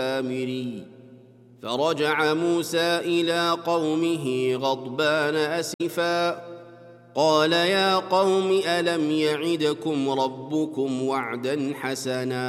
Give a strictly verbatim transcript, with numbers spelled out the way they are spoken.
السامري. فرجع موسى إلى قومه غضبان أسفا قال يا قوم ألم يعدكم ربكم وعدا حسنا